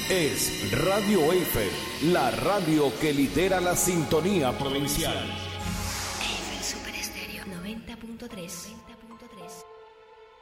es Radio F, la radio que lidera la sintonía provincial. F Super Estéreo 90.3.